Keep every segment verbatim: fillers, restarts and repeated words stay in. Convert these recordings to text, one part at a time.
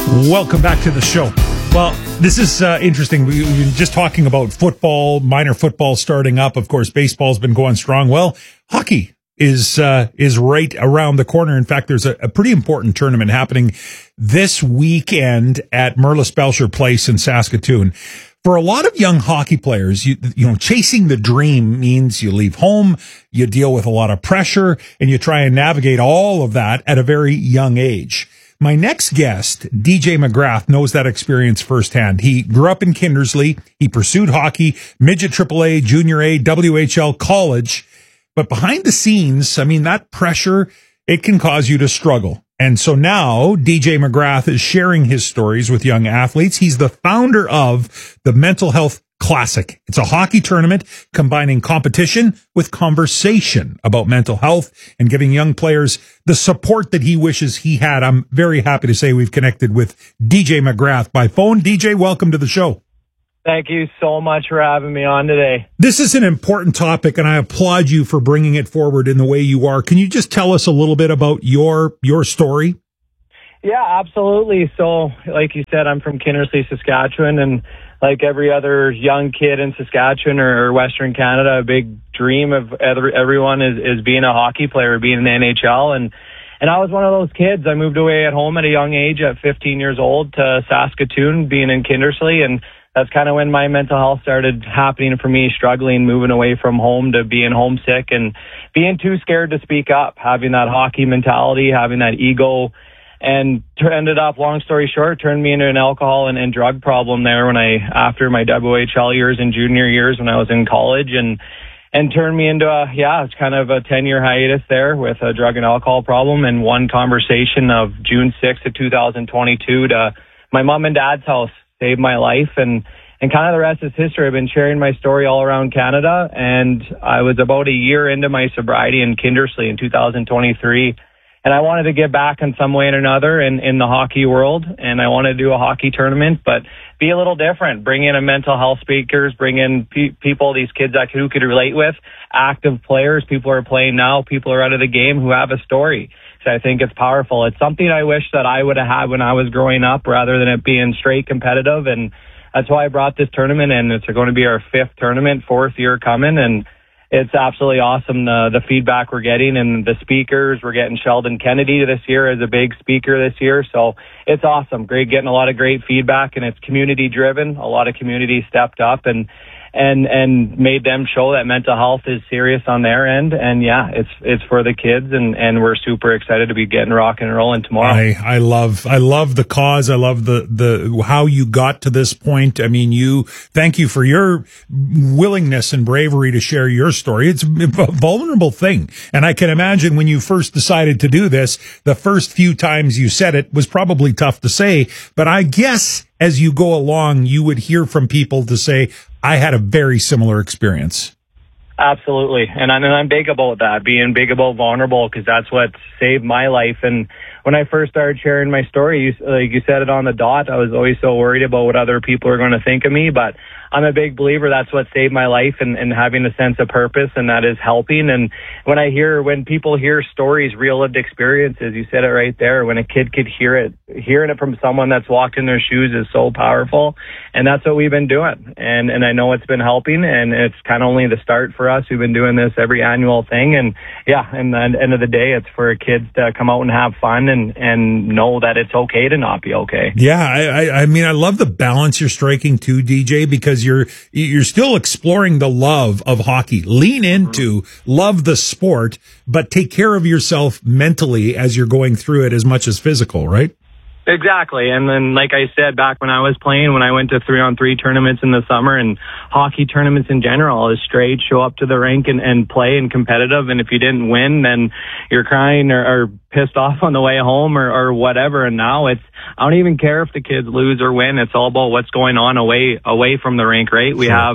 Welcome back to the show. Well, this is uh, interesting. We, we were just talking about football, minor football starting up. Of course, baseball's been going strong. Well, hockey is uh, is right around the corner. In fact, there's a, a pretty important tournament happening this weekend at Merlis Belcher Place in Saskatoon. For a lot of young hockey players, you, you know, chasing the dream means you leave home, you deal with a lot of pressure, and you try and navigate all of that at a very young age. My next guest, D J McGrath, knows that experience firsthand. He grew up in Kindersley. He pursued hockey, midget triple A, junior A, W H L, college. But behind the scenes, I mean, that pressure, it can cause you to struggle. And so now D J McGrath is sharing his stories with young athletes. He's the founder of the Mental Health Classic. It's a hockey tournament combining competition with conversation about mental health and giving young players the support that he wishes he had. I'm very happy to say we've connected with D J McGrath by phone. D J, welcome to the show. Thank you so much for having me on today. This is an important topic, and I applaud you for bringing it forward in the way you are. Can you just tell us a little bit about your your story? Yeah, absolutely. So, like you said, I'm from Kindersley, Saskatchewan, and like every other young kid in Saskatchewan or Western Canada, a big dream of everyone is, is being a hockey player, being in the N H L. And, and I was one of those kids. I moved away at home at a young age at fifteen years old to Saskatoon, being in Kindersley. And that's kind of when my mental health started happening for me, struggling, moving away from home to being homesick and being too scared to speak up, having that hockey mentality, having that ego. And ended up, long story short, turned me into an alcohol and, and drug problem there when I, after my W H L years and junior years when I was in college, and and turned me into a, yeah, it's kind of a ten-year hiatus there with a drug and alcohol problem, and one conversation of June sixth of two thousand twenty-two to my mom and dad's house saved my life, and, and kind of the rest is history. I've been sharing my story all around Canada, and I was about a year into my sobriety in Kindersley in two thousand twenty-three. And I wanted to give back in some way or another in, in the hockey world. And I wanted to do a hockey tournament, but be a little different. Bring in a mental health speakers, bring in pe- people, these kids that who could relate with, active players, people who are playing now, people who are out of the game who have a story. So I think it's powerful. It's something I wish that I would have had when I was growing up rather than it being straight competitive. And that's why I brought this tournament in. It's going to be our fifth tournament, fourth year coming. And it's absolutely awesome, the, the feedback we're getting and the speakers. We're getting Sheldon Kennedy this year as a big speaker this year. So it's awesome. Great, getting a lot of great feedback, and it's community driven. A lot of community stepped up and and and made them show that mental health is serious on their end. And yeah, it's it's for the kids, and and we're super excited to be getting rocking and rolling tomorrow. I, I love I love the cause. I love the the how you got to this point. I mean, you thank you for your willingness and bravery to share your story. It's a vulnerable thing, and I can imagine when you first decided to do this, the first few times you said it was probably tough to say. But I guess as you go along, you would hear from people to say, I had a very similar experience. Absolutely. And I'm, and I'm big about that, being big about vulnerable, because that's what saved my life. And when I first started sharing my story, you, like you said it on the dot, I was always so worried about what other people are going to think of me. But I'm a big believer that's what saved my life, and, and having a sense of purpose, and that is helping. And when I hear, when people hear stories, real lived experiences, you said it right there, when a kid could hear it, hearing it from someone that's walked in their shoes is so powerful. And that's what we've been doing. And, and I know it's been helping, and it's kind of only the start for us. We've been doing this every annual thing. And yeah, and at the end of the day, it's for kids to come out and have fun and, and know that it's okay to not be okay. Yeah. I, I, I mean, I love the balance you're striking too, D J, because you're, you're still exploring the love of hockey. Lean into, mm-hmm. love the sport, but take care of yourself mentally as you're going through it as much as physical, right? Exactly. And then, like I said, back when I was playing, when I went to three-on-three tournaments in the summer and hockey tournaments in general, is straight, show up to the rink and, and play and competitive. And if you didn't win, then you're crying or, or pissed off on the way home or, or whatever. And now it's, I don't even care if the kids lose or win. It's all about what's going on away, away from the rink, right? Sure. We have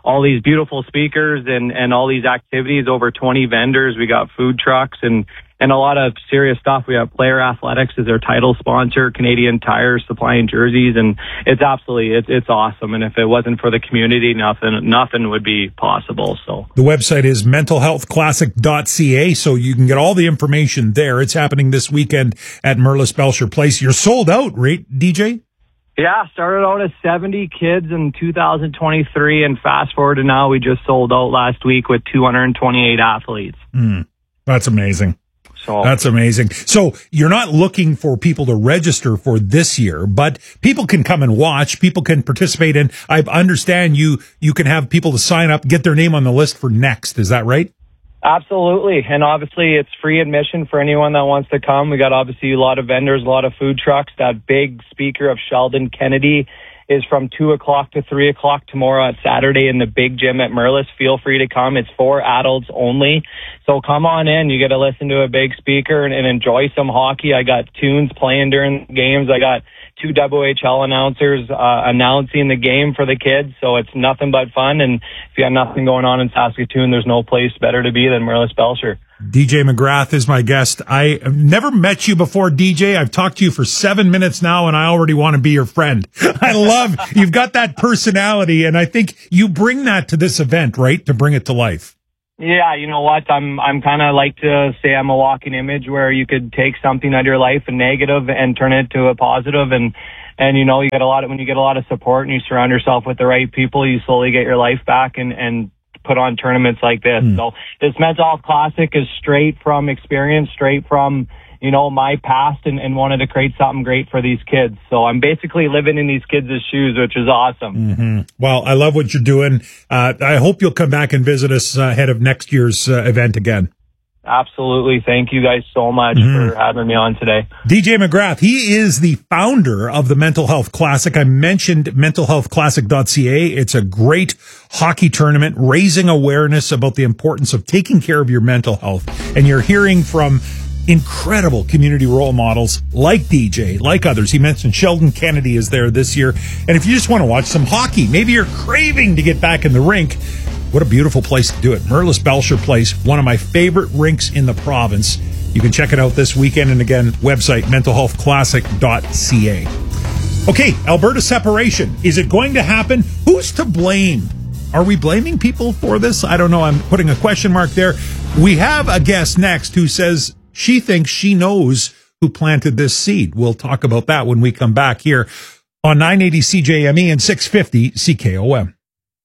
all these beautiful speakers and, and all these activities, over twenty vendors. We got food trucks and, and a lot of serious stuff. We have Player Athletics as their title sponsor, Canadian Tire supplying jerseys, and it's absolutely, it's, it's awesome. And if it wasn't for the community, nothing, nothing would be possible. So the website is mental health classic dot c a, so you can get all the information there. It's happening this weekend at Merlis Belcher Place. You're sold out, right, D J? Yeah, started out as seventy kids in two thousand twenty-three, and fast forward to now, we just sold out last week with two hundred twenty-eight athletes. Mm, that's amazing. So that's amazing. So you're not looking for people to register for this year, but people can come and watch. People can participate, and I understand you you can have people to sign up, get their name on the list for next. Is that right? Absolutely. And obviously it's free admission for anyone that wants to come. We got obviously a lot of vendors, a lot of food trucks. That big speaker of Sheldon Kennedy is from two o'clock to three o'clock tomorrow at Saturday in the big gym at Merlis. Feel free to come. It's for adults only. So come on in. You get to listen to a big speaker and, and enjoy some hockey. I got tunes playing during games. I got two W H L announcers uh, announcing the game for the kids. So it's nothing but fun. And if you have nothing going on in Saskatoon, there's no place better to be than Merlis Belcher. D J McGrath is my guest. I have never met you before, D J. I've talked to you for seven minutes now, and I already want to be your friend. I love, you've got that personality, and I think you bring that to this event, right? To bring it to life. Yeah, you know what? I'm I'm kind of like to say I'm a walking image where you could take something out of your life, a negative, and turn it to a positive. And and you know, you get a lot of when you get a lot of support and you surround yourself with the right people, you slowly get your life back and and put on tournaments like this. Mm. So this Mental Health Classic is straight from experience, straight from, you know, my past, and, and wanted to create something great for these kids. So I'm basically living in these kids' shoes, which is awesome. Mm-hmm. Well, I love what you're doing. Uh, I hope you'll come back and visit us uh, ahead of next year's uh, event again. Absolutely. Thank you guys so much mm-hmm. for having me on today. D J McGrath, he is the founder of the Mental Health Classic. I mentioned mental health classic dot c a. It's a great hockey tournament raising awareness about the importance of taking care of your mental health. And you're hearing from incredible community role models like D J, like others. He mentioned Sheldon Kennedy is there this year. And if you just want to watch some hockey, maybe you're craving to get back in the rink, what a beautiful place to do it. Merlis Belcher Place, one of my favorite rinks in the province. You can check it out this weekend. And again, website mental health classic dot c a. Okay, Alberta separation. Is it going to happen? Who's to blame? Are we blaming people for this? I don't know. I'm putting a question mark there. We have a guest next who says she thinks she knows who planted this seed. We'll talk about that when we come back here on nine eighty C J M E and six fifty C K O M.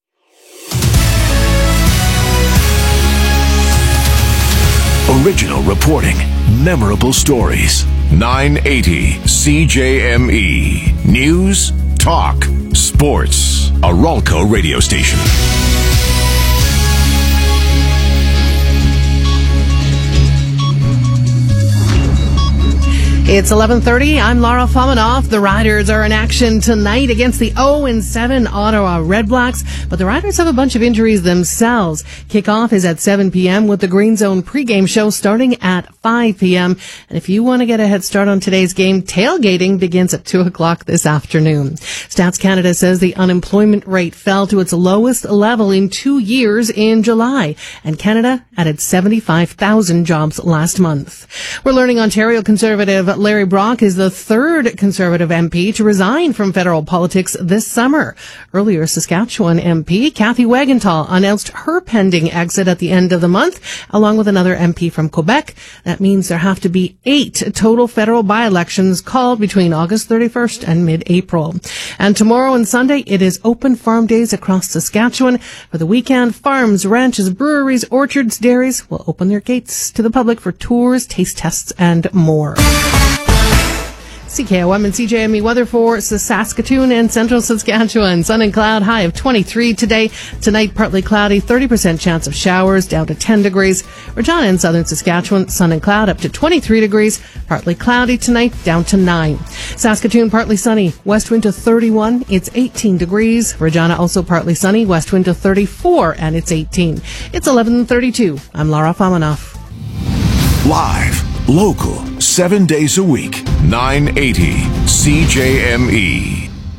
Original reporting, memorable stories. nine eighty C J M E. News, talk, sports. A Ralco radio station. It's eleven thirty. I'm Lara Famanoff. The Riders are in action tonight against the oh and seven Ottawa Redblacks, but the Riders have a bunch of injuries themselves. Kickoff is at seven p.m. with the Green Zone pregame show starting at five p.m. And if you want to get a head start on today's game, tailgating begins at two o'clock this afternoon. Stats Canada says the unemployment rate fell to its lowest level in two years in July, and Canada added seventy-five thousand jobs last month. We're learning Ontario Conservative Larry Brock is the third Conservative M P to resign from federal politics this summer. Earlier, Saskatchewan M P Kathy Wagenthal announced her pending exit at the end of the month, along with another M P from Quebec. That means there have to be eight total federal by-elections called between August thirty-first and mid-April. And tomorrow and Sunday, it is open farm days across Saskatchewan. For the weekend, farms, ranches, breweries, orchards, dairies will open their gates to the public for tours, taste tests, and more. C K O M and C J M E weather for Saskatoon and central Saskatchewan. Sun and cloud, high of twenty-three today. Tonight, partly cloudy, thirty percent chance of showers, down to ten degrees. Regina and southern Saskatchewan, sun and cloud, up to twenty-three degrees. Partly cloudy tonight, down to nine. Saskatoon, partly sunny, west wind to thirty-one, it's eighteen degrees. Regina also partly sunny, west wind to thirty-four, and it's eighteen. It's eleven thirty-two. I'm Lara Famanoff. Live, local, seven days a week, nine eighty C J M E.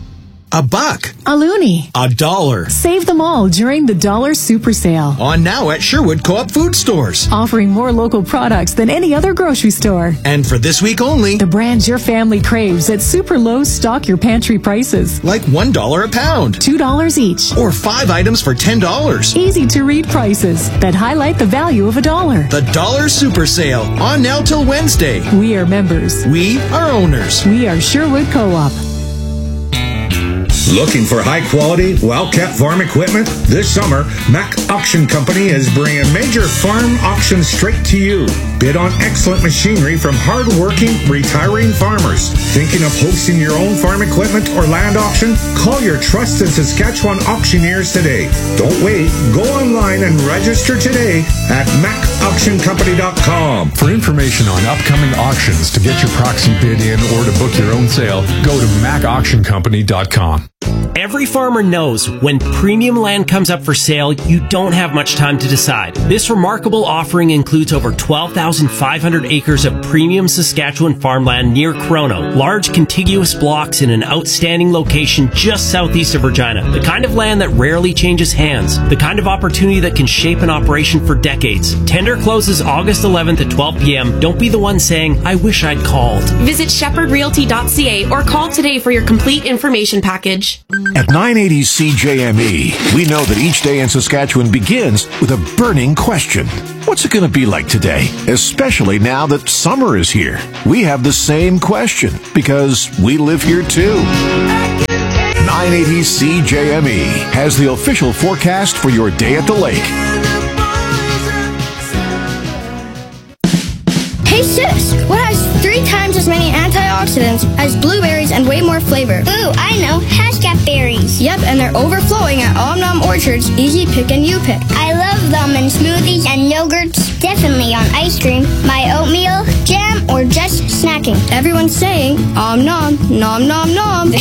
A buck. A loonie. A dollar. Save them all during the Dollar Super Sale. On now at Sherwood Co-op Food Stores. Offering more local products than any other grocery store. And for this week only, the brands your family craves at super low stock your pantry prices. Like one dollar a pound. two dollars each. Or five items for ten dollars. Easy to read prices that highlight the value of a dollar. The Dollar Super Sale. On now till Wednesday. We are members. We are owners. We are Sherwood Co-op. Looking for high-quality, well-kept farm equipment? This summer, Mack Auction Company is bringing major farm auctions straight to you. Bid on excellent machinery from hard-working, retiring farmers. Thinking of hosting your own farm equipment or land auction? Call your trusted Saskatchewan auctioneers today. Don't wait. Go online and register today at mack auction company dot com. For information on upcoming auctions, to get your proxy bid in, or to book your own sale, go to mack auction company dot com. Every farmer knows when premium land comes up for sale, you don't have much time to decide. This remarkable offering includes over twelve thousand five hundred acres of premium Saskatchewan farmland near Chrono, large contiguous blocks in an outstanding location just southeast of Regina, the kind of land that rarely changes hands, the kind of opportunity that can shape an operation for decades. Tender closes August eleventh at twelve p.m. Don't be the one saying, I wish I'd called. Visit shepherd realty dot c a or call today for your complete information package. At nine eighty C J M E, we know that each day in Saskatchewan begins with a burning question. What's it going to be like today? Especially now that summer is here. We have the same question because we live here too. nine eighty C J M E has the official forecast for your day at the lake. Hey sis, what has three times as many antioxidants as blueberries and way more flavor? Ooh, I know, Haskell berries. Yep, and they're overflowing at Om Nom Orchard's Easy Pick and You Pick. I love them in smoothies and yogurts, definitely on ice cream, my oatmeal, jam, or just snacking. Everyone's saying Om Nom, Nom Nom Nom.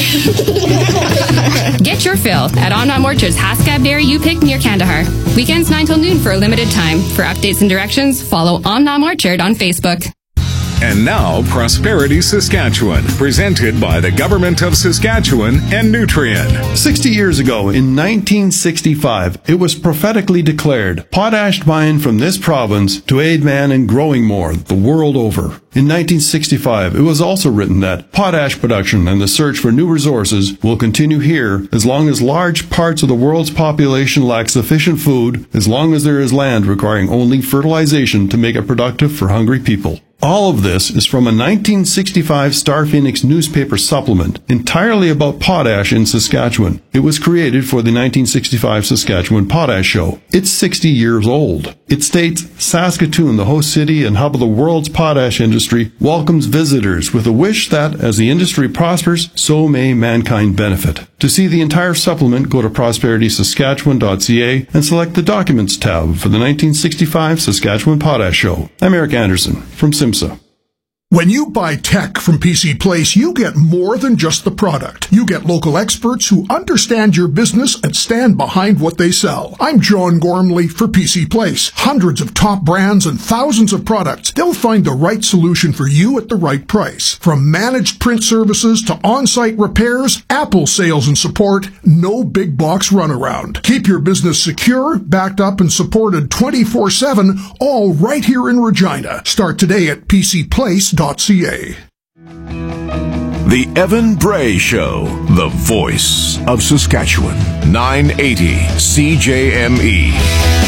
Get your fill at Om Nom Orchard's Haskell Berry You Pick near Kandahar. Weekends nine till noon for a limited time. For updates and directions, follow Om Nom Orchard on Facebook. And now, Prosperity Saskatchewan, presented by the Government of Saskatchewan and Nutrien. Sixty years ago, in nineteen sixty-five, it was prophetically declared, potash mined from this province to aid man in growing more the world over. In nineteen sixty-five, it was also written that potash production and the search for new resources will continue here as long as large parts of the world's population lack sufficient food, as long as there is land requiring only fertilization to make it productive for hungry people. All of this is from a nineteen sixty-five Star Phoenix newspaper supplement entirely about potash in Saskatchewan. It was created for the nineteen sixty-five Saskatchewan Potash Show. It's sixty years old. It states, Saskatoon, the host city and hub of the world's potash industry, welcomes visitors with a wish that, as the industry prospers, so may mankind benefit. To see the entire supplement, go to prosperity saskatchewan dot c a and select the Documents tab for the nineteen sixty-five Saskatchewan Potash Show. I'm Eric Anderson from SIMSA. When you buy tech from P C Place, you get more than just the product. You get local experts who understand your business and stand behind what they sell. I'm John Gormley for P C Place. Hundreds of top brands and thousands of products. They'll find the right solution for you at the right price. From managed print services to on-site repairs, Apple sales and support, no big box runaround. Keep your business secure, backed up and supported twenty-four seven, all right here in Regina. Start today at p c place dot c a. The Evan Bray Show, the voice of Saskatchewan. nine eighty C J M E.